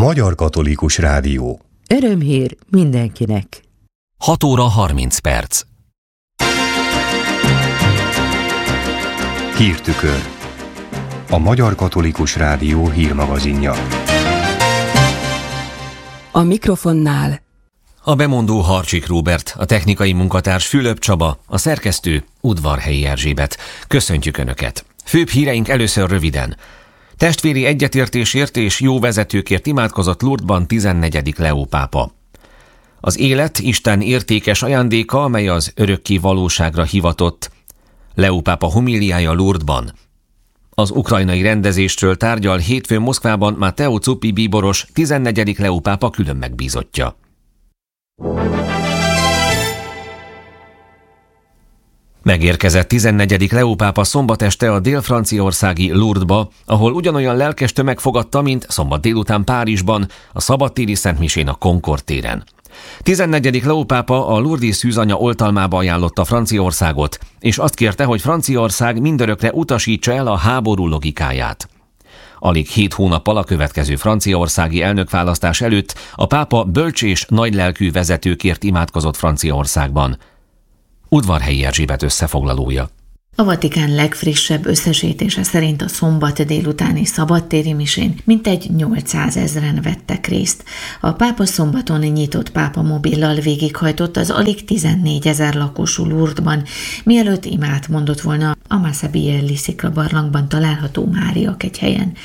Magyar Katolikus Rádió. Örömhír mindenkinek. 6 óra 30 perc. Hírtükör. A Magyar Katolikus Rádió hírmagazinja. A mikrofonnál A bemondó Harcsik Róbert, a technikai munkatárs Fülöp Csaba, a szerkesztő Udvarhelyi Erzsébet. Köszöntjük Önöket! Főbb híreink először röviden. Testvéri egyetértésért és jó vezetőkért imádkozott Lourdesban 14. Leó pápa. Az élet Isten értékes ajándéka, amely az örökké valóságra hivatott. Leó pápa homíliája Lourdesban. Az ukrajnai rendezésről tárgyal hétfőn Moszkvában Matteo Zuppi bíboros, 14. Leó pápa külön megbízottja. Megérkezett 14. Leó pápa szombat este a dél-franciaországi Lourdesba, ahol ugyanolyan lelkes tömeg fogadta, mint szombat délután Párizsban, a szabadtéri szentmisén a Concorde téren. 14. Leó pápa a lourdesi szűzanya oltalmába ajánlotta Franciaországot, és azt kérte, hogy Franciaország mindörökre utasítsa el a háború logikáját. Alig 7 hónappal a következő franciaországi elnökválasztás előtt a pápa bölcs és nagylelkű vezetőkért imádkozott Franciaországban. Udvarhelyi Erzsébet összefoglalója. A Vatikán legfrissebb összesítése szerint a szombat délutáni szabadtéri misén mintegy 800 000 vettek részt. A pápa szombaton nyitott pápamobillal végighajtott az alig 14 000 lakosú Lourdesban, mielőtt imát mondott volna a Massabielle sziklabarlangban található Mária kegyhelyen.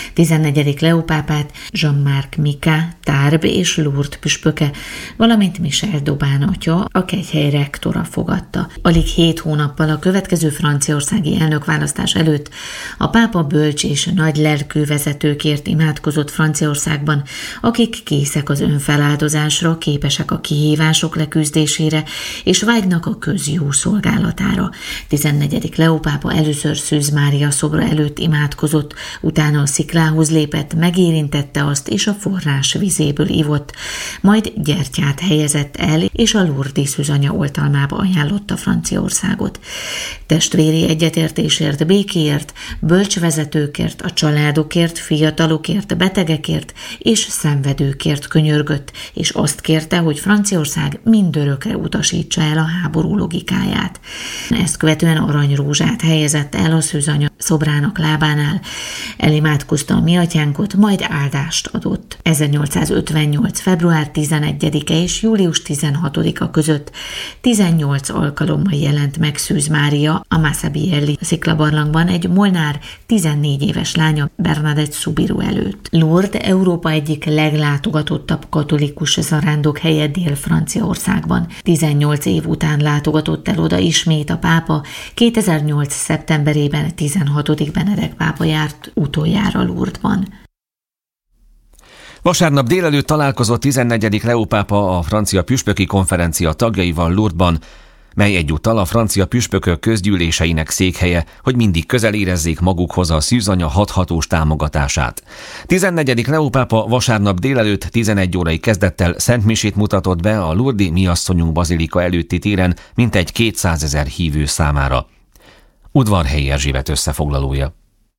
14. Leó pápát Jean-Marc Mika, Tarbes és Lourdes püspöke, valamint Michel d'Aubin atya, a kegyhely rektora fogadta. Alig 7 hónappal a következő franciaországi elnökválasztás előtt a pápa bölcs és nagy lelkű vezetőkért imádkozott Franciaországban, akik készek az önfeláldozásra, képesek a kihívások leküzdésére és vágynak a közjó szolgálatára. 14. Leó pápa először Szűz Mária szobra előtt imádkozott, utána a sziklához lépett, megérintette azt és a forrás vizéből ivott, majd gyertyát helyezett el és a lourdesi szűzanya oltalmába ajánlotta Franciaországot. Testvéri egyetértésért, békéért, bölcsvezetőkért, a családokért, fiatalokért, betegekért és szenvedőkért könyörgött, és azt kérte, hogy Franciaország mindörökre utasítsa el a háború logikáját. Ezt követően aranyrózsát helyezett el a szűzanya szobrának lábánál, elimádkozta a mi atyánkot, majd áldást adott. 1858. február 11-e és július 16-a között 18 alkalommal jelent meg Szűz Mária a Massabielle sziklabarlangban egy Molnár 14 éves lánya Bernadette Soubirous előtt. Lourdes Európa egyik leglátogatottabb katolikus zarándokhelye Dél-Franciaországban. 18 év után látogatott el oda ismét a pápa, 2008. szeptemberében 16. Benedek pápa járt utoljára Lourdesban. Vasárnap délelőtt találkozott 14. Leó pápa a francia püspöki konferencia tagjaival Lourdesban, mely egyúttal a francia püspökök közgyűléseinek székhelye, hogy mindig közel érezzék magukhoz a szűzanya hathatós támogatását. 14. Leó pápa vasárnap délelőtt 11 órai kezdettel szentmisét mutatott be a lourdesi Mi Asszonyunk bazilika előtti téren mintegy 200 000 hívő számára. Udvarhelyi Erzsébet összefoglalója.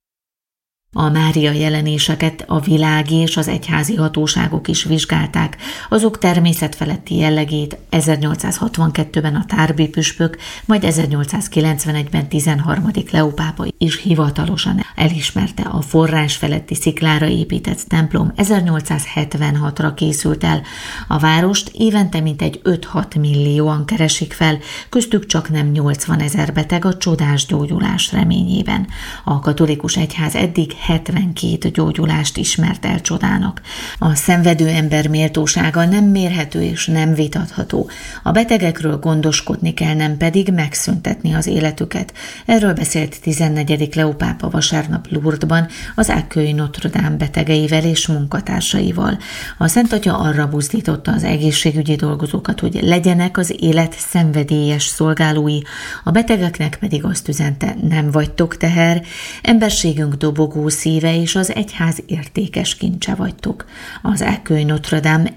A Mária jelenéseket a világi és az egyházi hatóságok is vizsgálták, azok természetfeletti jellegét 1862-ben a Tarbes püspök, majd 1891-ben 13. Leó pápa is hivatalosan elismerte. A forrás feletti sziklára épített templom 1876-ra készült el. A várost évente mintegy 5-6 millióan keresik fel, köztük csaknem 80 000 beteg a csodás gyógyulás reményében. A katolikus egyház eddig 72 gyógyulást ismert el csodának. A szenvedő ember méltósága nem mérhető és nem vitatható. A betegekről gondoskodni kell, nem pedig megszüntetni az életüket. Erről beszélt 14. Leó pápa vasárnap Lourdesban az Accueil Notre-Dame betegeivel és munkatársaival. A Szent Atya arra buzdította az egészségügyi dolgozókat, hogy legyenek az élet szenvedélyes szolgálói, a betegeknek pedig azt üzente, nem vagytok teher, emberségünk dobogó régió szíve és az egyház értékes kincse vagytok. Az Accueil Notre Dame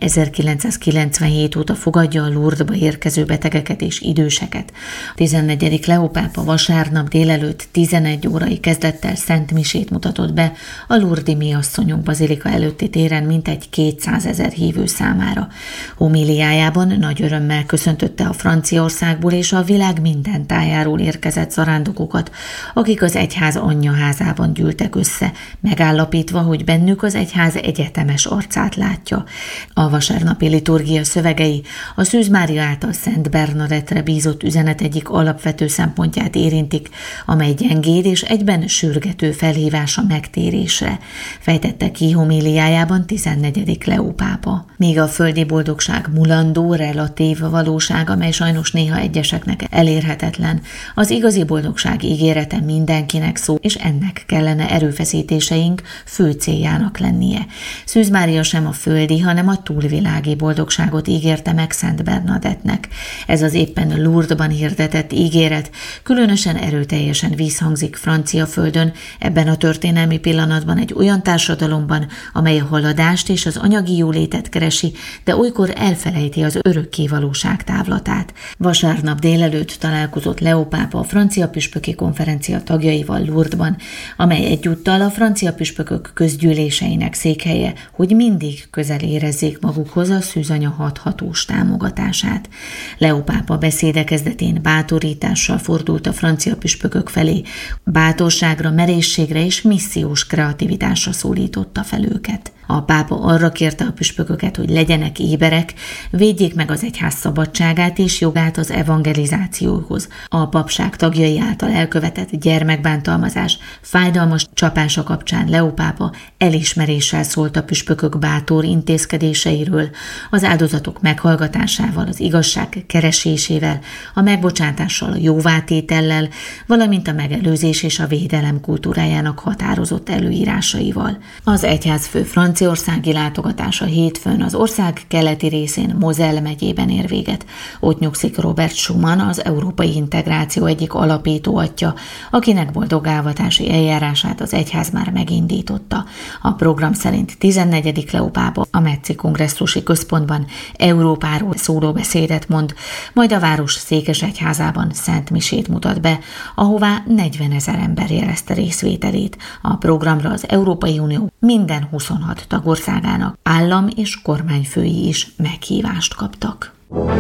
1997 óta fogadja a Lourdesba érkező betegeket és időseket. A 14. Leó pápa vasárnap délelőtt 11 órai kezdettel szent misét mutatott be a Lourdes-i Miasszonyok bazilika előtti téren mintegy 200 000 hívő számára. Homíliájában nagy örömmel köszöntötte a Franciaországból és a világ minden tájáról érkezett zarándokokat, akik az egyház anyjaházában gyűltek össze, megállapítva, hogy bennük az egyház egyetemes arcát látja. A vasárnapi liturgia szövegei a Szűz Mária által Szent Bernadettre bízott üzenet egyik alapvető szempontját érintik, amely gyengéd és egyben sürgető felhívása megtérésre, fejtette ki homíliájában 14. Leó pápa. Míg a földi boldogság mulandó, relatív valóság, amely sajnos néha egyeseknek elérhetetlen, az igazi boldogság ígérete mindenkinek szól, és ennek kellene erőfeszítéseink fő céljának lennie. Szűz Mária sem a földi, hanem a túlvilági boldogságot ígérte meg Szent Bernadettnek. Ez az éppen Lourdesban hirdetett ígéret különösen erőteljesen visszhangzik francia földön, ebben a történelmi pillanatban egy olyan társadalomban, amely a haladást és az anyagi jólétet keresi, de olykor elfelejti az örökké valóság távlatát. Vasárnap délelőtt találkozott Leó pápa a francia püspöki konferencia tagjaival Lourdesban, amely egyúttal a francia püspökök közgyűléseinek székhelye, hogy mindig közel érezzék magukhoz a szűzanya hathatós támogatását. Leó pápa beszéde kezdetén bátorítással fordult a francia püspökök felé, bátorságra, merészségre és missziós kreativitásra szólította fel őket. A pápa arra kérte a püspököket, hogy legyenek éberek, védjék meg az egyház szabadságát és jogát az evangelizációhoz. A papság tagjai által elkövetett gyermekbántalmazás, fájdalmas csapása kapcsán Leó pápa elismeréssel szólt a püspökök bátor intézkedéseiről, az áldozatok meghallgatásával, az igazság keresésével, a megbocsátással, a jóvátétellel, valamint a megelőzés és a védelem kultúrájának határozott előírásaival. Az egyházfő franciaországi látogatása hétfőn az ország keleti részén, Moselle megyében ér véget. Ott nyugszik Robert Schuman, az európai integráció egyik alapító atya, akinek boldogálvatási eljárását az egyház már megindította. A program szerint 14. Leó pápa a Metzi kongresszusi központban Európáról szóló beszédet mond, majd a város székesegyházában szent misét mutat be, ahová 40 000 ember jelezte részvételét. A programra az Európai Unió minden 26 tagországának állam- és kormányfői is meghívást kaptak.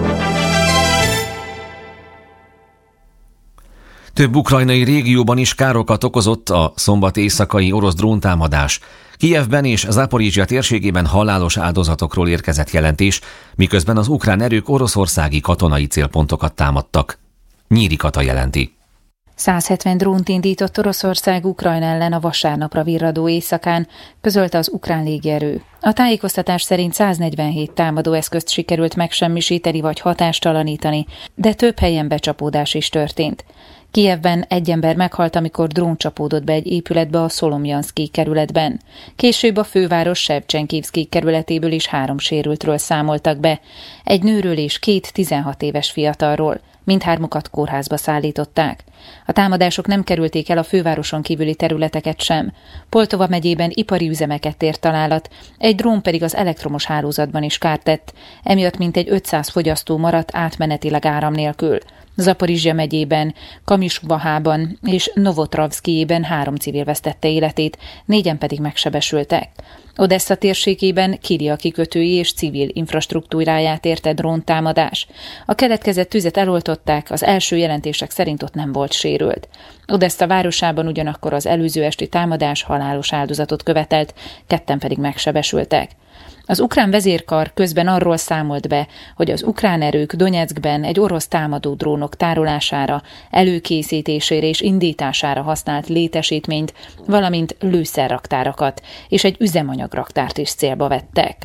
Több ukrajnai régióban is károkat okozott a szombat éjszakai orosz dróntámadás. Kijevben és Zaporizsja térségében halálos áldozatokról érkezett jelentés, miközben az ukrán erők oroszországi katonai célpontokat támadtak. Nyíri Kata jelenti. 170 drónt indított Oroszország Ukrajna ellen a vasárnapra virradó éjszakán, közölte az ukrán légierő. A tájékoztatás szerint 147 támadóeszközt sikerült megsemmisíteni vagy hatástalanítani, de több helyen becsapódás is történt. Kijevben egy ember meghalt, amikor drón csapódott be egy épületbe a Szolomjanszkij kerületben. Később a főváros Sebcsenkivszkij kerületéből is 3 sérültről számoltak be, egy nőről és 2 16 éves fiatalról. Mindhármukat kórházba szállították. A támadások nem kerülték el a fővároson kívüli területeket sem. Poltova megyében ipari üzemeket ért találat, egy drón pedig az elektromos hálózatban is kárt tett, emiatt mintegy 500 fogyasztó maradt átmenetileg áram nélkül. Zaporizsja megyében, Kamisubahában és Novotravszkijében 3 civil vesztette életét, 4-en pedig megsebesültek. Odessa térségében Kiria kikötői és civil infrastruktúráját érte dróntámadás. A keletkezett tüzet eloltották, az első jelentések szerint ott nem volt sérült. Odessa városában ugyanakkor az előző esti támadás halálos áldozatot követelt, 2-en pedig megsebesültek. Az ukrán vezérkar közben arról számolt be, hogy az ukrán erők Donyeckben egy orosz támadó drónok tárolására, előkészítésére és indítására használt létesítményt, valamint lőszerraktárakat és egy üzemanyagraktárt is célba vettek.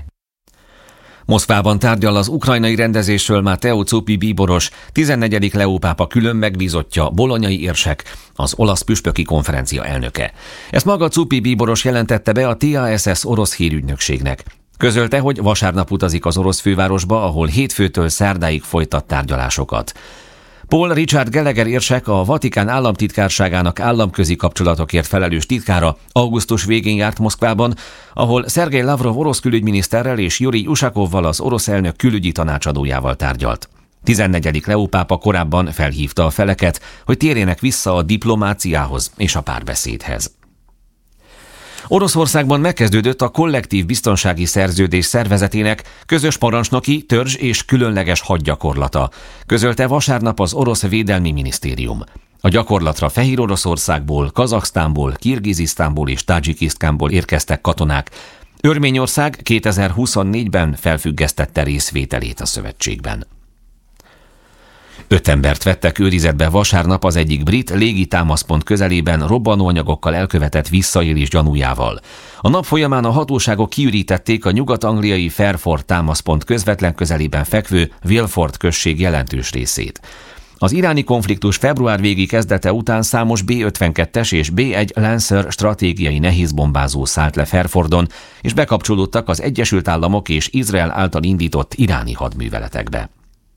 Moszkvában tárgyal az ukrajnai rendezésről Matteo Zuppi bíboros, 14. Leó pápa külön megbízottja, bolonyai érsek, az olasz püspöki konferencia elnöke. Ezt maga Zuppi bíboros jelentette be a TASS orosz hírügynökségnek. Közölte, hogy vasárnap utazik az orosz fővárosba, ahol hétfőtől szerdáig folytat tárgyalásokat. Paul Richard Gallagher érsek, a Vatikán államtitkárságának államközi kapcsolatokért felelős titkára augusztus végén járt Moszkvában, ahol Szergej Lavrov orosz külügyminiszterrel és Jurij Usakovval, az orosz elnök külügyi tanácsadójával tárgyalt. 14. Leó pápa korábban felhívta a feleket, hogy térjenek vissza a diplomáciához és a párbeszédhez. Oroszországban megkezdődött a kollektív biztonsági szerződés szervezetének közös parancsnoki, törzs és különleges hadgyakorlata, közölte vasárnap az orosz védelmi minisztérium. A gyakorlatra Fehéroroszországból, Kazaksztánból, Kirgizisztánból és Tadzsikisztánból érkeztek katonák. Örményország 2024-ben felfüggesztette részvételét a szövetségben. 5 embert vettek őrizetbe vasárnap az egyik brit légitámaszpont közelében robbanóanyagokkal elkövetett visszaélés gyanújával. A nap folyamán a hatóságok kiürítették a nyugat-angliai Fairford támaszpont közvetlen közelében fekvő Wilford község jelentős részét. Az iráni konfliktus február végi kezdete után számos B-52-es és B-1 Lancer stratégiai nehézbombázó szállt le Fairfordon, és bekapcsolódtak az Egyesült Államok és Izrael által indított iráni hadműveletekbe.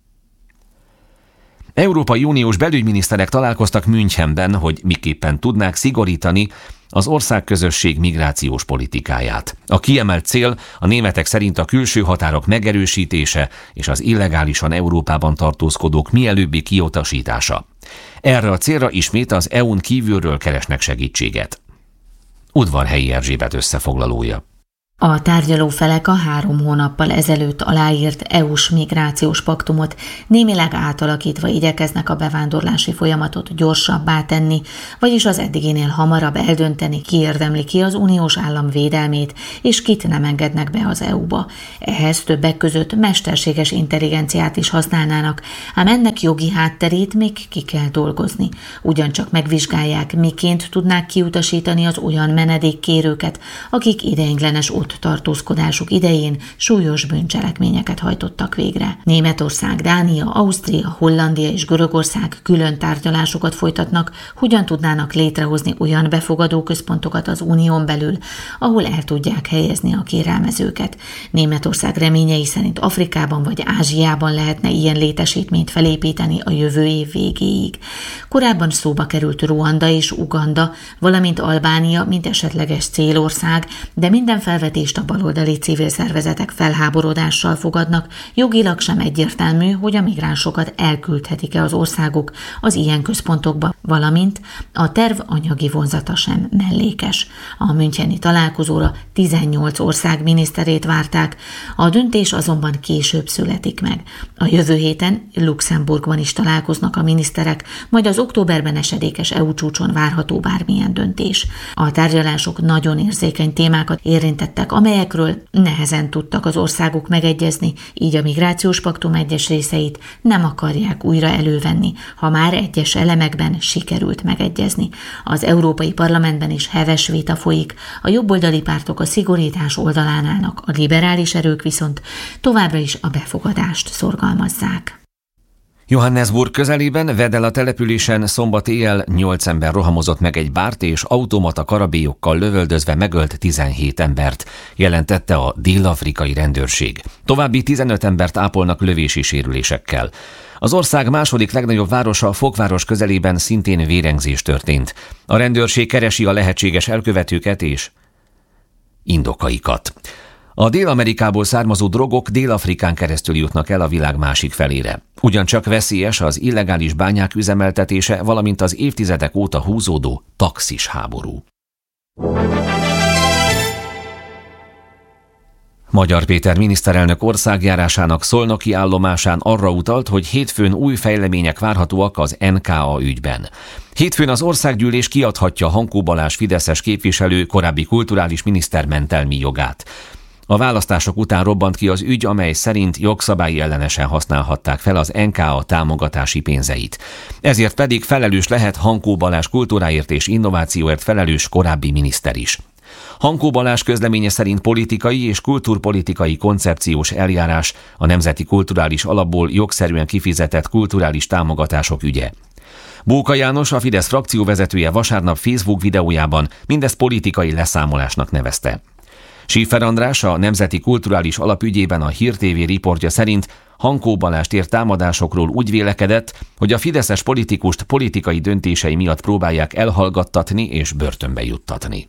Európai Uniós belügyminiszterek találkoztak Münchenben, hogy miképpen tudnák szigorítani az országközösség migrációs politikáját. A kiemelt cél a németek szerint a külső határok megerősítése és az illegálisan Európában tartózkodók mielőbbi kiutasítása. Erre a célra ismét az EU-n kívülről keresnek segítséget. Udvarhelyi Erzsébet összefoglalója. A tárgyaló felek a 3 hónappal ezelőtt aláírt EU-s migrációs paktumot némileg átalakítva igyekeznek a bevándorlási folyamatot gyorsabbá tenni, vagyis az eddiginél hamarabb eldönteni, ki érdemli ki az uniós állam védelmét, és kit nem engednek be az EU-ba. Ehhez többek között mesterséges intelligenciát is használnának, ám ennek jogi hátterét még ki kell dolgozni. Ugyancsak megvizsgálják, miként tudnák kiutasítani az olyan menedékkérőket, akik ideiglenes tartózkodásuk idején súlyos bűncselekményeket hajtottak végre. Németország, Dánia, Ausztria, Hollandia és Görögország külön tárgyalásokat folytatnak, hogyan tudnának létrehozni olyan befogadó központokat az unión belül, ahol el tudják helyezni a kérelmezőket. Németország reményei szerint Afrikában vagy Ázsiában lehetne ilyen létesítményt felépíteni a jövő év végéig. Korábban szóba került Ruanda és Uganda, valamint Albánia, mint esetleges célország, de minden felvetést a baloldali civil szervezetek felháborodással fogadnak, jogilag sem egyértelmű, hogy a migránsokat elküldhetik-e az országok az ilyen központokba, valamint a terv anyagi vonzata sem mellékes. A müncheni találkozóra 18 ország miniszterét várták, a döntés azonban később születik meg. A jövő héten Luxemburgban is találkoznak a miniszterek, majd az októberben esedékes EU csúcson várható bármilyen döntés. A tárgyalások nagyon érzékeny témákat érintettek, amelyekről nehezen tudtak az országok megegyezni, így a migrációs paktum egyes részeit nem akarják újra elővenni, ha már egyes elemekben sikerült megegyezni. Az Európai Parlamentben is heves vita folyik, a jobboldali pártok a szigorítás oldalán állnak, a liberális erők viszont továbbra is a befogadást szorgalmazzák. Johannesburg közelében, Vedela településen szombat éjjel 8 ember rohamozott meg egy bárt, és automata karabélyokkal lövöldözve megölt 17 embert, jelentette a dél-afrikai rendőrség. További 15 embert ápolnak lövési sérülésekkel. Az ország második legnagyobb városa, Fokváros közelében szintén vérengzés történt. A rendőrség keresi a lehetséges elkövetőket és indokaikat. A Dél-Amerikából származó drogok Dél-Afrikán keresztül jutnak el a világ másik felére. Ugyancsak veszélyes az illegális bányák üzemeltetése, valamint az évtizedek óta húzódó taxis háború. Magyar Péter miniszterelnök országjárásának szolnoki állomásán arra utalt, hogy hétfőn új fejlemények várhatóak az NKA ügyben. Hétfőn az országgyűlés kiadhatja Hankó Balázs fideszes képviselő korábbi kulturális miniszter mentelmi jogát. A választások után robbant ki az ügy, amely szerint jogszabályi ellenesen használhatták fel az NKA támogatási pénzeit. Ezért pedig felelős lehet Hankó Balázs kultúráért és innovációért felelős korábbi miniszter is. Hankó Balázs közleménye szerint politikai és kultúrpolitikai koncepciós eljárás a Nemzeti Kulturális Alapból jogszerűen kifizetett kulturális támogatások ügye. Bóka János, a Fidesz frakcióvezetője vasárnap Facebook videójában mindezt politikai leszámolásnak nevezte. Schiffer András, a Nemzeti Kulturális Alap ügyében a Hír TV riportja szerint Hankó Balást ért támadásokról úgy vélekedett, hogy a fideszes politikust politikai döntései miatt próbálják elhallgattatni és börtönbe juttatni.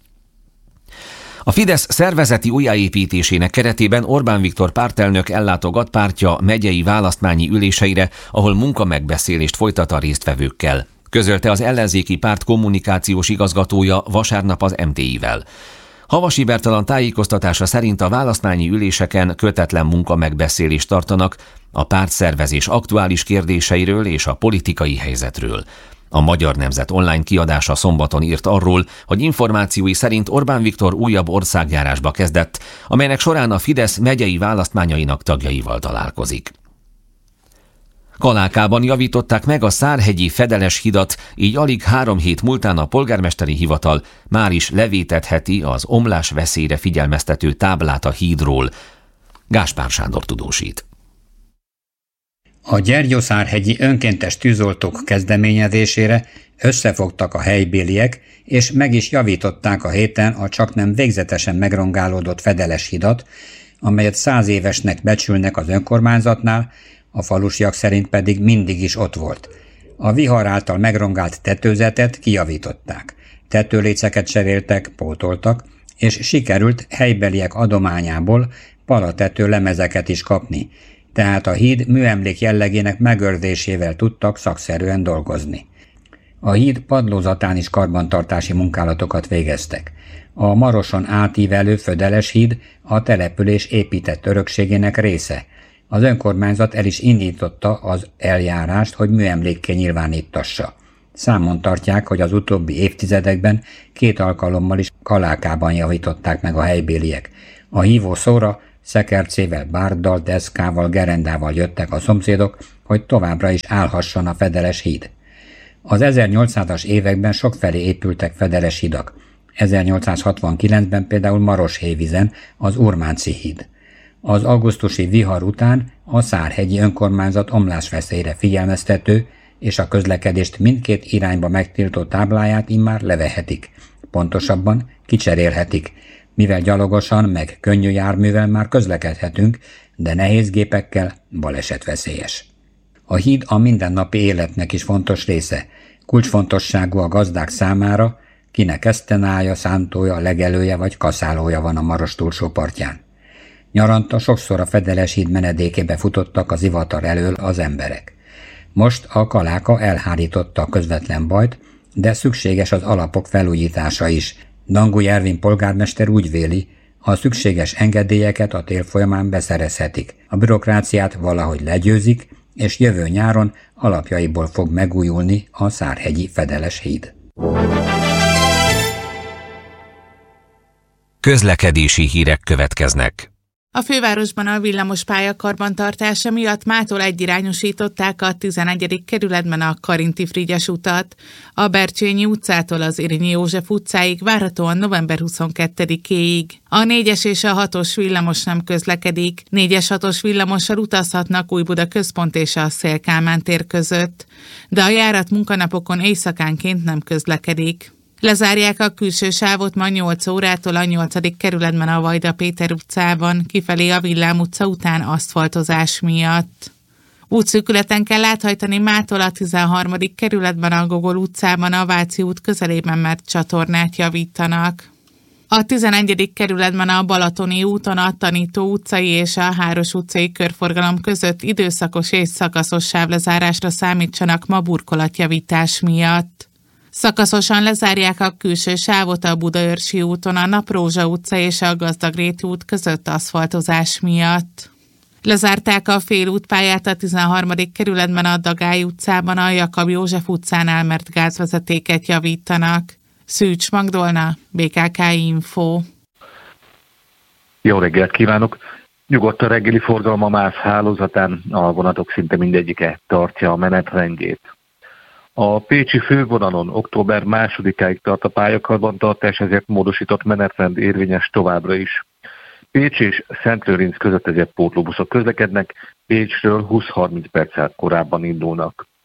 A Fidesz szervezeti újjáépítésének keretében Orbán Viktor pártelnök ellátogat pártja megyei választmányi üléseire, ahol munkamegbeszélést folytat a résztvevőkkel. Közölte az ellenzéki párt kommunikációs igazgatója vasárnap az MTI-vel. Havasi Bertalan tájékoztatása szerint a választmányi üléseken kötetlen munkamegbeszélést tartanak a pártszervezés aktuális kérdéseiről és a politikai helyzetről. A Magyar Nemzet online kiadása szombaton írt arról, hogy információi szerint Orbán Viktor újabb országjárásba kezdett, amelynek során a Fidesz megyei választmányainak tagjaival találkozik. Kalákában javították meg a Szárhegyi Fedeles hidat, így alig 3 hét múltán a polgármesteri hivatal már is levétetheti az omlás veszélyre figyelmeztető táblát a hídról. Gáspár Sándor tudósít. A Gyergyószárhegyi önkéntes tűzoltók kezdeményezésére összefogtak a helybéliek, és meg is javították a héten a csaknem végzetesen megrongálódott Fedeles hidat, amelyet 100 évesnek becsülnek az önkormányzatnál, a falusiak szerint pedig mindig is ott volt. A vihar által megrongált tetőzetet kijavították, tetőléceket cseréltek, pótoltak, és sikerült helybeliek adományából palatető lemezeket is kapni, tehát a híd műemlék jellegének megőrzésével tudtak szakszerűen dolgozni. A híd padlózatán is karbantartási munkálatokat végeztek. A Maroson átívelő Födeles híd a település épített örökségének része. Az önkormányzat el is indította az eljárást, hogy műemlékké nyilvánítassa. Számon tartják, hogy az utóbbi évtizedekben 2 alkalommal is Kalákában javították meg a helybéliek. A hívószóra szekercével, bárddal, deszkával, gerendával jöttek a szomszédok, hogy továbbra is állhasson a Fedeles híd. Az 1800-as években sokfelé épültek Fedeles hidak. 1869-ben például Maroshévízen az Urmánci híd. Az augusztusi vihar után a Szárhegyi önkormányzat omlásveszélyre figyelmeztető és a közlekedést mindkét irányba megtiltó tábláját immár levehetik. Pontosabban kicserélhetik, mivel gyalogosan meg könnyű járművel már közlekedhetünk, de nehéz gépekkel balesetveszélyes. A híd a mindennapi életnek is fontos része. Kulcsfontosságú a gazdák számára, kinek esztenája, szántója, legelője vagy kaszálója van a Maros túlsó partján. Nyaranta sokszor a Fedeles híd menedékébe futottak az ivatar elől az emberek. Most a Kaláka elhárította a közvetlen bajt, de szükséges az alapok felújítása is. Danguly Ervin polgármester úgy véli, a szükséges engedélyeket a tél folyamán beszerezhetik. A bürokráciát valahogy legyőzik, és jövő nyáron alapjaiból fog megújulni a Szárhegyi Fedeles híd. Közlekedési hírek következnek. A fővárosban a villamospálya karbantartása miatt mától egyirányosították a 11. kerületben a Karinti Frigyes utat. A Bercsényi utcától az Irényi József utcáig várhatóan november 22-éig. A 4-es és a 6-os villamos nem közlekedik. 4-es-6-os villamossal utazhatnak Újbuda központ és a Széll-Kálmán tér között, de a járat munkanapokon éjszakánként nem közlekedik. Lezárják a külső sávot ma 8 órától a 8. kerületben a Vajda Péter utcában, kifelé a Villám utca után aszfaltozás miatt. Útszűkületen kell áthajtani mától a 13. kerületben a Gogol utcában a Váci út közelében, mert csatornát javítanak. A 11. kerületben a Balatoni úton a Tanító utcai és a Háros utcai körforgalom között időszakos és szakaszos sávlezárásra számítsanak ma burkolatjavítás miatt. Szakaszosan lezárják a külső sávot a Budaörsi úton a Naprózsa utca és a Gazdagréti út között aszfaltozás miatt. Lezárták a félútpályát a 13. kerületben a Dagály utcában a Jakab József utcánál, mert gázvezetéket javítanak. Szűcs Magdolna, BKK Info. Jó reggelt kívánok! Nyugodt a reggeli forgalom a MÁV hálózatán, a vonatok szinte mindegyike tartja a menetrendjét. A pécsi fővonalon október 2-áig tart a pályakarbantartás, ezért módosított menetrend érvényes továbbra is. Pécs és Szentlőrinc között ezért pótlóbuszok közlekednek, Pécsről 20-30 perccel korábban indulnak.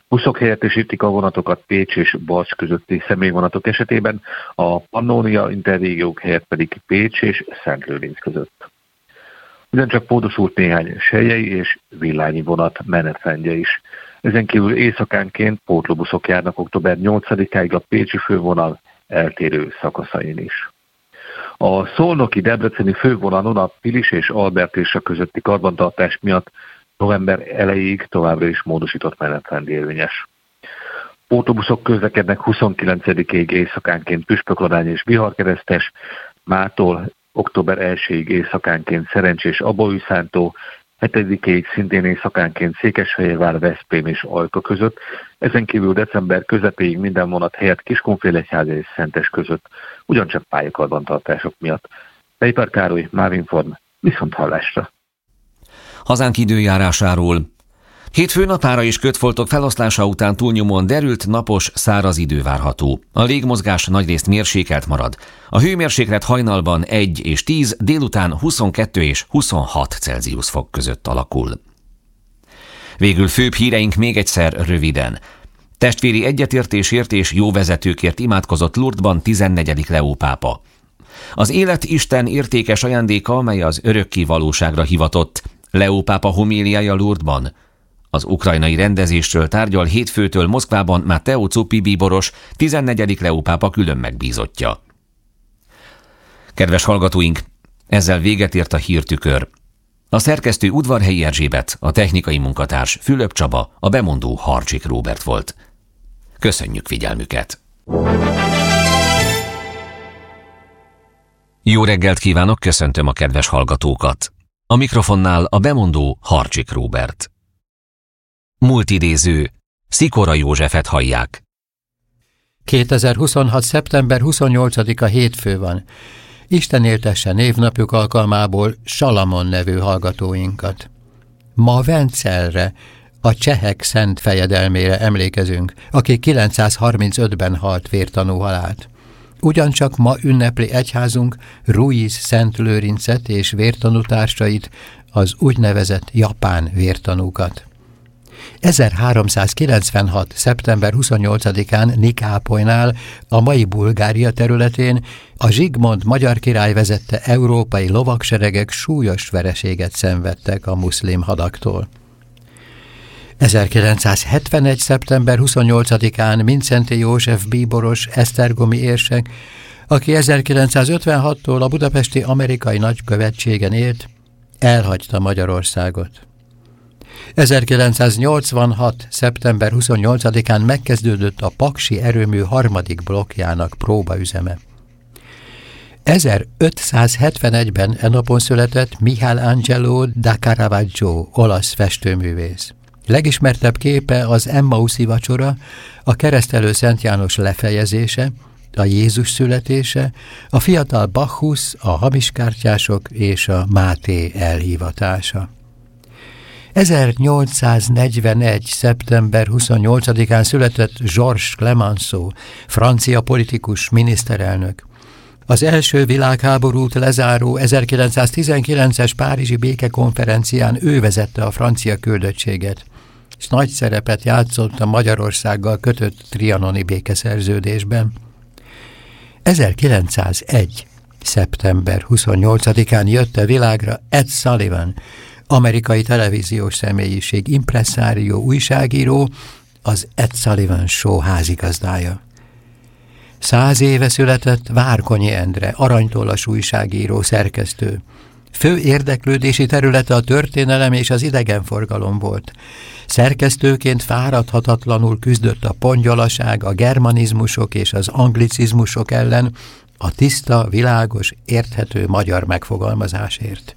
Buszok helyettesítik a vonatokat Pécs és Bals közötti személyvonatok esetében, a Pannonia interrégiók helyett pedig Pécs és Szentlőrinc között. Ugyancsak módosult néhány selyei és villányi vonat menetrendje is. Ezen kívül éjszakánként pótlóbuszok járnak október 8-áig a pécsi fővonal eltérő szakaszain is. A szolnoki-debreceni fővonalon a Pilis és Albertésa közötti karbantartás miatt november elejéig továbbra is módosított menetrend érvényes. Pótlóbuszok közlekednek 29-ig éjszakánként Püspökladány és Biharkeresztes, mától október 1-ig éjszakánként Szerencsés Abaújszántó, 7-ig szintén éjszakánként Székesfehérvár, Veszprém és Ajka között, ezen kívül december közepéig minden vonat helyett Kiskunfélegyháza és Szentes között, ugyancsak pályakarbantartások miatt. Pejper Károly, Mávinform, viszonthallásra. Hazánk időjárásáról. Hétfő napára is kötfoltok feloszlása után túlnyomóan derült, napos, száraz idő várható. A légmozgás nagyrészt mérsékelt marad. A hőmérséklet hajnalban 1 és 10, délután 22 és 26 Celsius fok között alakul. Végül főbb híreink még egyszer röviden. Testvéri egyetértésért és jó vezetőkért imádkozott Lourdesban 14. Leó pápa. Az élet Isten értékes ajándéka, amely az örökké valóságra hivatott. Leó pápa homíliája Lourdesban. Az ukrajnai rendezésről tárgyal hétfőtől Moszkvában Matteo Zuppi bíboros, 14. Leó pápa külön megbízottja. Kedves hallgatóink, ezzel véget ért a hírtükör. A szerkesztő Udvarhelyi Erzsébet, a technikai munkatárs Fülöp Csaba, a bemondó Harcsik Róbert volt. Köszönjük figyelmüket! Jó reggelt kívánok, köszöntöm a kedves hallgatókat! A mikrofonnál a bemondó Harcsik Róbert. Múlt idéző, Szikora Józsefet hallják. 2026. szeptember 28-a hétfő van. Isten éltesse névnapjuk alkalmából Salamon nevű hallgatóinkat. Ma Vencelre, a csehek szent fejedelmére emlékezünk, aki 935-ben halt vértanú halált. Ugyancsak ma ünnepli egyházunk Ruiz Szent Lőrincet és vértanútársait, az úgynevezett japán vértanúkat. 1396. szeptember 28-án Nikápolynál, a mai Bulgária területén a Zsigmond magyar király vezette európai lovagseregek súlyos vereséget szenvedtek a muszlim hadaktól. 1971. szeptember 28-án Mindszenty József bíboros esztergomi érsek, aki 1956-tól a budapesti amerikai nagykövetségen élt, elhagyta Magyarországot. 1986. szeptember 28-án megkezdődött a Paksi erőmű harmadik blokkjának próbaüzeme. 1571-ben e napon született Michelangelo da Caravaggio, olasz festőművész. Legismertebb képe az Emmauszi vacsora, a Keresztelő Szent János lefejezése, a Jézus születése, a fiatal Bacchus, a hamiskártyások és a Máté elhívatása. 1841. szeptember 28-án született Georges Clemenceau, francia politikus, miniszterelnök. Az első világháborút lezáró 1919-es párizsi békekonferencián ő vezette a francia küldöttséget, és nagy szerepet játszott a Magyarországgal kötött trianoni békeszerződésben. 1901. szeptember 28-án jött a világra Ed Sullivan, amerikai televíziós személyiség, impresszárió, újságíró, az Ed Sullivan Show házigazdája. 100 éve született Várkonyi Endre, aranytollas újságíró, szerkesztő. Fő érdeklődési területe a történelem és az idegenforgalom volt. Szerkesztőként fáradhatatlanul küzdött a pongyolaság, a germanizmusok és az anglicizmusok ellen, a tiszta, világos, érthető magyar megfogalmazásért.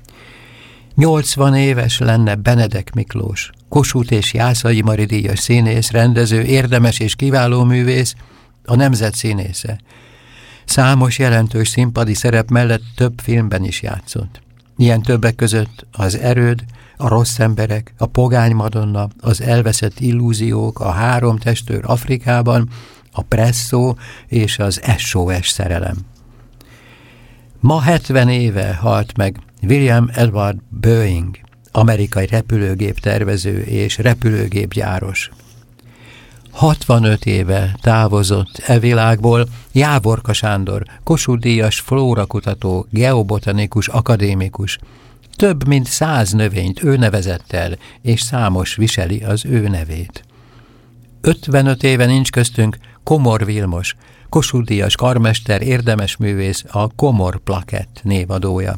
80 éves lenne Benedek Miklós, Kossuth és Jászai Mari díjas színész, rendező, érdemes és kiváló művész, a nemzet színésze. Számos jelentős színpadi szerep mellett több filmben is játszott. Ilyen többek között az Erőd, a Rossz emberek, a Pogány Madonna, az Elveszett illúziók, a Három testőr Afrikában, a Presszó és az SOS szerelem. Ma 70 éve halt meg William Edward Boeing, amerikai repülőgép tervező és repülőgépgyáros. 65 éve távozott e világból Jávorka Sándor, Kossuth-díjas flórakutató, geobotanikus, akadémikus. Több mint 100 növényt ő nevezett el, és számos viseli az ő nevét. 55 éve nincs köztünk Komor Vilmos, Kossuth-díjas karmester, érdemesművész, a Komor Plakett névadója.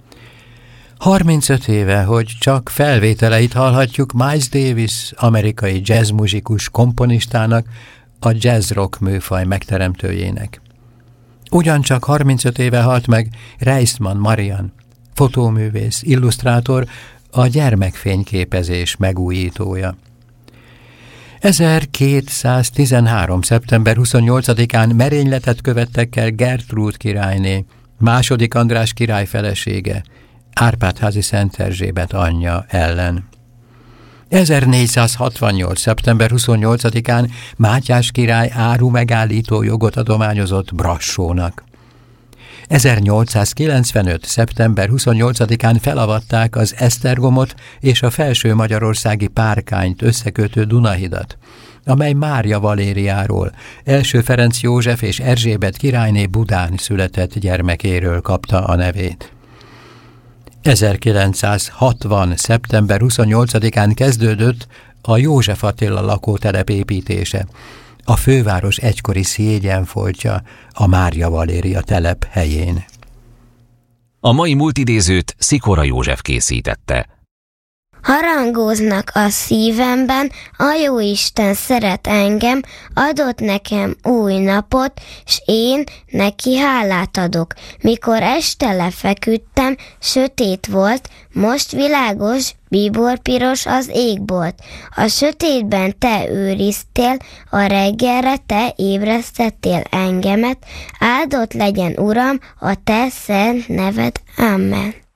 35 éve, hogy csak felvételeit hallhatjuk Miles Davis, amerikai jazzmuzsikus komponistának, a jazz-rock műfaj megteremtőjének. Ugyancsak 35 éve halt meg Reisman Marian, fotóművész, illusztrátor, a gyermekfényképezés megújítója. 1213. szeptember 28-án merényletet követtek el Gertrúd királyné, II. András király felesége, Árpád-házi Szent Erzsébet anyja ellen. 1468. szeptember 28-án Mátyás király áru megállító jogot adományozott Brassónak. 1895. szeptember 28-án felavatták az Esztergomot és a Felső Magyarországi Párkányt összekötő Dunahidat, amely Mária Valériáról, első Ferenc József és Erzsébet királyné Budán született gyermekéről kapta a nevét. 1960. szeptember 28-án kezdődött a József Attila lakótelep építése, a főváros egykori szégyenfoltja, a Mária Valéria telep helyén. A mai múltidézőt Szikora József készítette. Harangoznak a szívemben, a Jóisten szeret engem, adott nekem új napot, s én neki hálát adok. Mikor este lefeküdtem, sötét volt, most világos, bíborpiros az égbolt. A sötétben te őriztél, a reggelre te ébresztettél engemet, áldott legyen Uram, a te szent neved. Amen.